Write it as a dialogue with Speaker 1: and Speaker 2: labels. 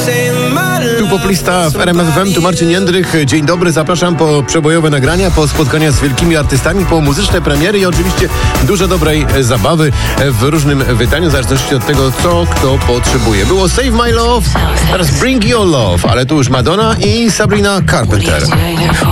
Speaker 1: Tu poplista w RMF FM, tu Marcin Jędrych. Dzień dobry, zapraszam po przebojowe nagrania, po spotkania z wielkimi artystami, po muzyczne premiery i oczywiście dużo dobrej zabawy w różnym wydaniu, w zależności od tego, co kto potrzebuje. Było Save My Love, teraz Bring Your Love, ale tu już Madonna i Sabrina Carpenter.